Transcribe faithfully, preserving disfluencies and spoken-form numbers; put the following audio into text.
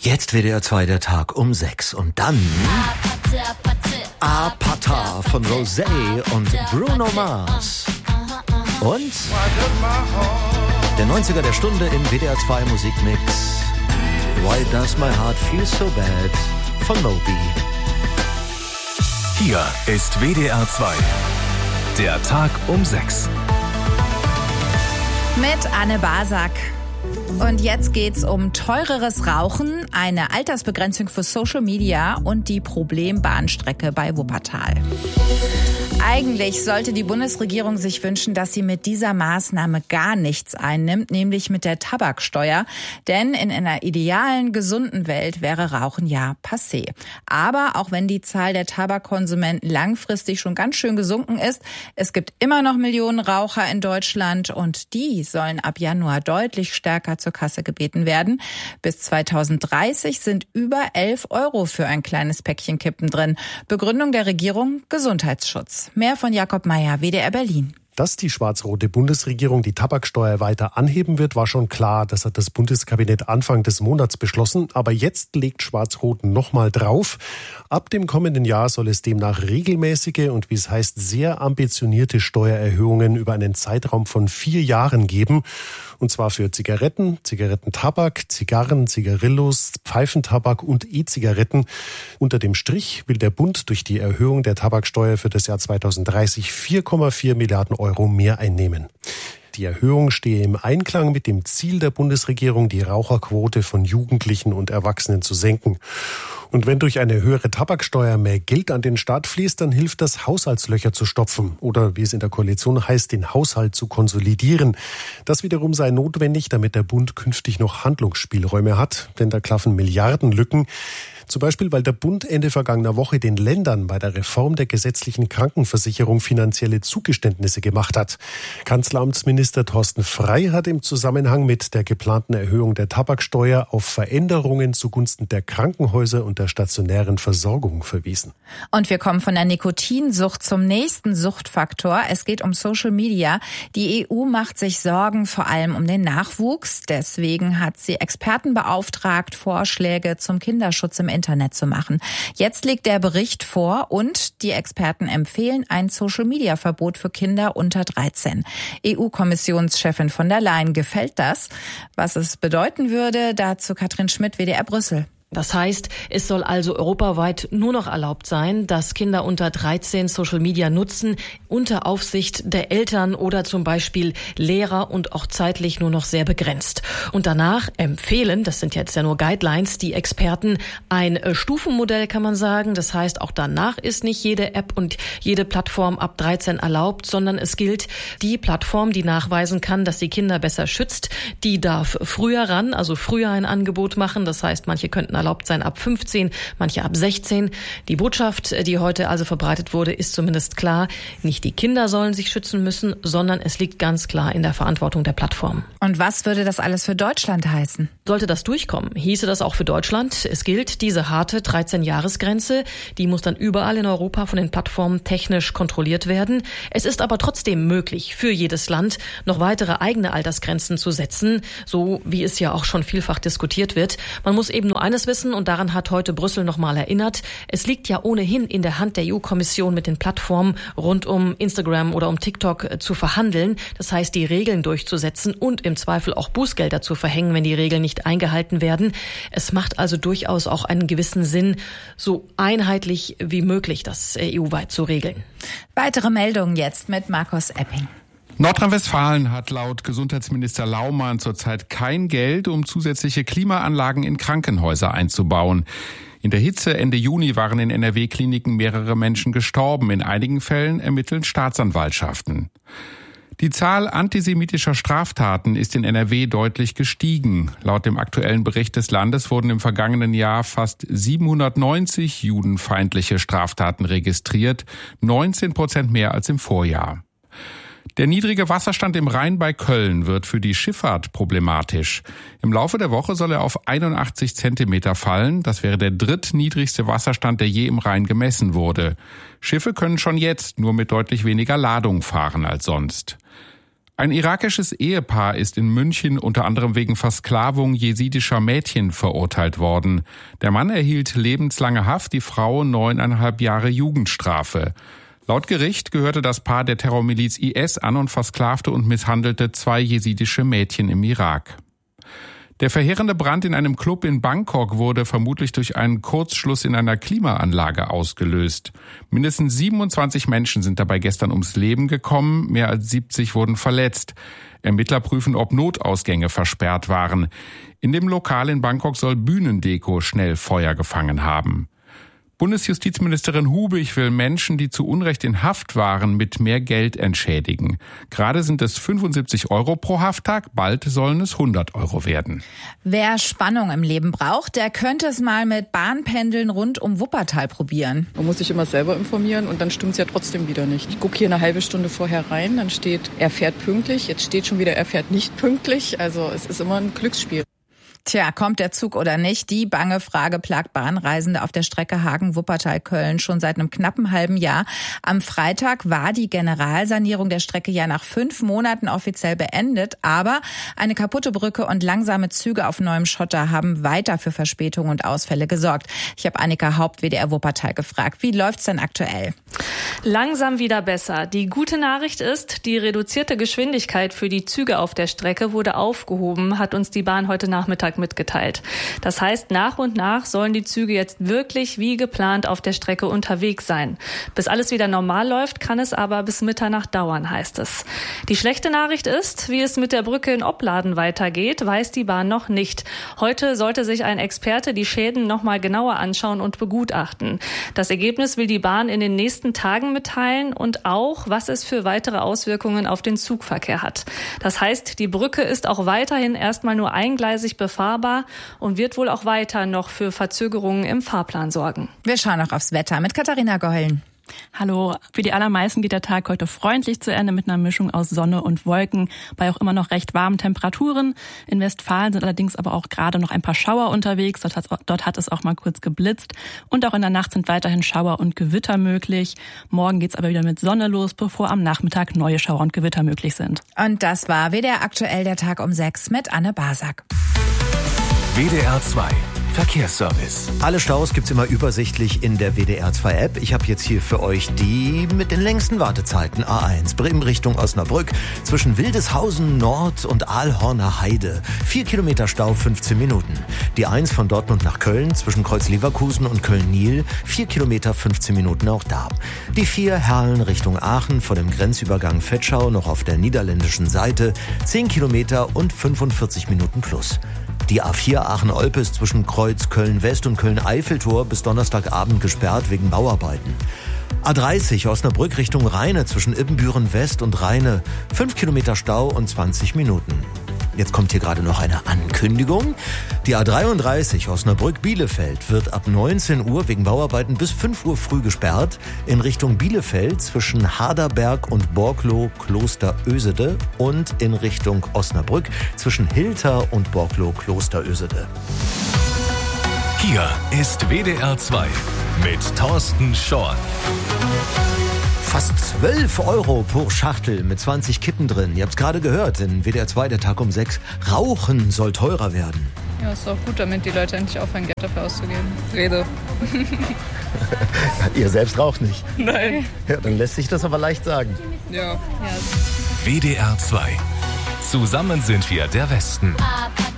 Jetzt W D R zwei, der Tag um sechs. Und dann Apata von Rosé und Bruno Mars. Und der neunziger der Stunde im W D R zwei Musikmix. Why Does My Heart Feel So Bad von Moby. Hier ist W D R zwei, der Tag um sechs. Mit Anne Basak. Und jetzt geht's um teureres Rauchen, eine Altersbegrenzung für Social Media und die Problembahnstrecke bei Wuppertal. Eigentlich sollte die Bundesregierung sich wünschen, dass sie mit dieser Maßnahme gar nichts einnimmt, nämlich mit der Tabaksteuer. Denn in einer idealen, gesunden Welt wäre Rauchen ja passé. Aber auch wenn die Zahl der Tabakkonsumenten langfristig schon ganz schön gesunken ist, es gibt immer noch Millionen Raucher in Deutschland und die sollen ab Januar deutlich stärker zur Kasse gebeten werden. Bis zweitausenddreißig sind über elf Euro für ein kleines Päckchen Kippen drin. Begründung der Regierung: Gesundheitsschutz. Mehr von Jakob Meyer, W D R Berlin. Dass die schwarz-rote Bundesregierung die Tabaksteuer weiter anheben wird, war schon klar. Das hat das Bundeskabinett Anfang des Monats beschlossen. Aber jetzt legt Schwarz-Rot nochmal drauf. Ab dem kommenden Jahr soll es demnach regelmäßige und, wie es heißt, sehr ambitionierte Steuererhöhungen über einen Zeitraum von vier Jahren geben. Und zwar für Zigaretten, Zigarettentabak, Zigarren, Zigarillos, Pfeifentabak und E-Zigaretten. Unter dem Strich will der Bund durch die Erhöhung der Tabaksteuer für das Jahr zweitausenddreißig vier Komma vier Milliarden Euro mehr einnehmen. Die Erhöhung stehe im Einklang mit dem Ziel der Bundesregierung, die Raucherquote von Jugendlichen und Erwachsenen zu senken. Und wenn durch eine höhere Tabaksteuer mehr Geld an den Staat fließt, dann hilft das, Haushaltslöcher zu stopfen oder, wie es in der Koalition heißt, den Haushalt zu konsolidieren. Das wiederum sei notwendig, damit der Bund künftig noch Handlungsspielräume hat, denn da klaffen Milliardenlücken. Zum Beispiel, weil der Bund Ende vergangener Woche den Ländern bei der Reform der gesetzlichen Krankenversicherung finanzielle Zugeständnisse gemacht hat. Kanzleramtsminister Thorsten Frey hat im Zusammenhang mit der geplanten Erhöhung der Tabaksteuer auf Veränderungen zugunsten der Krankenhäuser und der stationären Versorgung verwiesen. Und wir kommen von der Nikotinsucht zum nächsten Suchtfaktor. Es geht um Social Media. Die E U macht sich Sorgen vor allem um den Nachwuchs. Deswegen hat sie Experten beauftragt, Vorschläge zum Kinderschutz im Internet zu machen. Jetzt liegt der Bericht vor und die Experten empfehlen ein Social-Media-Verbot für Kinder unter dreizehn. E U-Kommissionschefin von der Leyen gefällt das. Was es bedeuten würde, dazu Katrin Schmidt, W D R Brüssel. Das heißt, es soll also europaweit nur noch erlaubt sein, dass Kinder unter dreizehn Social Media nutzen, unter Aufsicht der Eltern oder zum Beispiel Lehrer und auch zeitlich nur noch sehr begrenzt. Und danach empfehlen, das sind jetzt ja nur Guidelines, die Experten ein Stufenmodell, kann man sagen. Das heißt, auch danach ist nicht jede App und jede Plattform ab dreizehn erlaubt, sondern es gilt, die Plattform, die nachweisen kann, dass sie Kinder besser schützt, die darf früher ran, also früher ein Angebot machen. Das heißt, manche könnten erlaubt sein ab fünfzehn, manche ab sechzehn. Die Botschaft, die heute also verbreitet wurde, ist zumindest klar. Nicht die Kinder sollen sich schützen müssen, sondern es liegt ganz klar in der Verantwortung der Plattform. Und was würde das alles für Deutschland heißen? Sollte das durchkommen, hieße das auch für Deutschland. Es gilt diese harte dreizehn-Jahres-Grenze. Die muss dann überall in Europa von den Plattformen technisch kontrolliert werden. Es ist aber trotzdem möglich, für jedes Land noch weitere eigene Altersgrenzen zu setzen, so wie es ja auch schon vielfach diskutiert wird. Man muss eben nur eines wissen, und daran hat heute Brüssel nochmal erinnert. Es liegt ja ohnehin in der Hand der E U-Kommission, mit den Plattformen rund um Instagram oder um TikTok zu verhandeln. Das heißt, die Regeln durchzusetzen und im Zweifel auch Bußgelder zu verhängen, wenn die Regeln nicht eingehalten werden. Es macht also durchaus auch einen gewissen Sinn, so einheitlich wie möglich das E U-weit zu regeln. Weitere Meldungen jetzt mit Markus Epping. Nordrhein-Westfalen hat laut Gesundheitsminister Laumann zurzeit kein Geld, um zusätzliche Klimaanlagen in Krankenhäuser einzubauen. In der Hitze Ende Juni waren in N R W-Kliniken mehrere Menschen gestorben. In einigen Fällen ermitteln Staatsanwaltschaften. Die Zahl antisemitischer Straftaten ist in N R W deutlich gestiegen. Laut dem aktuellen Bericht des Landes wurden im vergangenen Jahr fast siebenhundertneunzig judenfeindliche Straftaten registriert, neunzehn Prozent mehr als im Vorjahr. Der niedrige Wasserstand im Rhein bei Köln wird für die Schifffahrt problematisch. Im Laufe der Woche soll er auf einundachtzig Zentimeter fallen. Das wäre der drittniedrigste Wasserstand, der je im Rhein gemessen wurde. Schiffe können schon jetzt nur mit deutlich weniger Ladung fahren als sonst. Ein irakisches Ehepaar ist in München unter anderem wegen Versklavung jesidischer Mädchen verurteilt worden. Der Mann erhielt lebenslange Haft, die Frau neuneinhalb Jahre Jugendstrafe. Laut Gericht gehörte das Paar der Terrormiliz I S an und versklavte und misshandelte zwei jesidische Mädchen im Irak. Der verheerende Brand in einem Club in Bangkok wurde vermutlich durch einen Kurzschluss in einer Klimaanlage ausgelöst. Mindestens siebenundzwanzig Menschen sind dabei gestern ums Leben gekommen, mehr als siebzig wurden verletzt. Ermittler prüfen, ob Notausgänge versperrt waren. In dem Lokal in Bangkok soll Bühnendeko schnell Feuer gefangen haben. Bundesjustizministerin Hubig will Menschen, die zu Unrecht in Haft waren, mit mehr Geld entschädigen. Gerade sind es fünfundsiebzig Euro pro Hafttag, bald sollen es hundert Euro werden. Wer Spannung im Leben braucht, der könnte es mal mit Bahnpendeln rund um Wuppertal probieren. Man muss sich immer selber informieren und dann stimmt es ja trotzdem wieder nicht. Ich gucke hier eine halbe Stunde vorher rein, dann steht, er fährt pünktlich, jetzt steht schon wieder, er fährt nicht pünktlich. Also es ist immer ein Glücksspiel. Tja, kommt der Zug oder nicht? Die bange Frage plagt Bahnreisende auf der Strecke Hagen-Wuppertal-Köln schon seit einem knappen halben Jahr. Am Freitag war die Generalsanierung der Strecke ja nach fünf Monaten offiziell beendet. Aber eine kaputte Brücke und langsame Züge auf neuem Schotter haben weiter für Verspätungen und Ausfälle gesorgt. Ich habe Annika Haupt, W D R Wuppertal, gefragt. Wie läuft's denn aktuell? Langsam wieder besser. Die gute Nachricht ist, die reduzierte Geschwindigkeit für die Züge auf der Strecke wurde aufgehoben, hat uns die Bahn heute Nachmittag mitgeteilt. Das heißt, nach und nach sollen die Züge jetzt wirklich wie geplant auf der Strecke unterwegs sein. Bis alles wieder normal läuft, kann es aber bis Mitternacht dauern, heißt es. Die schlechte Nachricht ist, wie es mit der Brücke in Opladen weitergeht, weiß die Bahn noch nicht. Heute sollte sich ein Experte die Schäden noch mal genauer anschauen und begutachten. Das Ergebnis will die Bahn in den nächsten Tagen mitteilen und auch, was es für weitere Auswirkungen auf den Zugverkehr hat. Das heißt, die Brücke ist auch weiterhin erstmal nur eingleisig befahrbar und wird wohl auch weiter noch für Verzögerungen im Fahrplan sorgen. Wir schauen noch aufs Wetter mit Katharina Gollen. Hallo. Für die allermeisten geht der Tag heute freundlich zu Ende mit einer Mischung aus Sonne und Wolken, bei auch immer noch recht warmen Temperaturen. In Westfalen sind allerdings aber auch gerade noch ein paar Schauer unterwegs. Dort hat, dort hat es auch mal kurz geblitzt. Und auch in der Nacht sind weiterhin Schauer und Gewitter möglich. Morgen geht's aber wieder mit Sonne los, bevor am Nachmittag neue Schauer und Gewitter möglich sind. Und das war W D R aktuell der Tag um sechs mit Anne Basak. W D R zwei Verkehrsservice. Alle Staus gibt's immer übersichtlich in der W D R zwei App. Ich habe jetzt hier für euch die mit den längsten Wartezeiten. A eins, Bremen Richtung Osnabrück, zwischen Wildeshausen Nord und Aalhorner Heide. Vier Kilometer Stau, fünfzehn Minuten. Die eins von Dortmund nach Köln, zwischen Kreuz Leverkusen und Köln-Niel. Vier Kilometer, fünfzehn Minuten auch da. Die vier Herlen Richtung Aachen, vor dem Grenzübergang Vetschau, noch auf der niederländischen Seite. Zehn Kilometer und fünfundvierzig Minuten plus. Die A vier Aachen-Olpes zwischen Kreuz Köln-West und Köln-Eiffeltor bis Donnerstagabend gesperrt wegen Bauarbeiten. A dreißig Osnabrück Richtung Rheine zwischen Ibbenbüren-West und Rheine. Fünf Kilometer Stau und zwanzig Minuten. Jetzt kommt hier gerade noch eine Ankündigung. Die A dreiunddreißig Osnabrück-Bielefeld wird ab neunzehn Uhr wegen Bauarbeiten bis fünf Uhr früh gesperrt in Richtung Bielefeld zwischen Haderberg und Borklow-Klosterösede und in Richtung Osnabrück zwischen Hilter und Borklow-Klosterösede. Hier ist W D R zwei mit Thorsten Schorn. Fast zwölf Euro pro Schachtel mit zwanzig Kippen drin. Ihr habt es gerade gehört, in W D R zwei, der Tag um sechs. Rauchen soll teurer werden. Ja, ist auch gut, damit die Leute endlich aufhören, Geld dafür auszugeben. Rede. Ihr selbst raucht nicht? Nein. Ja, dann lässt sich das aber leicht sagen. Ja. W D R zwei. Zusammen sind wir der Westen.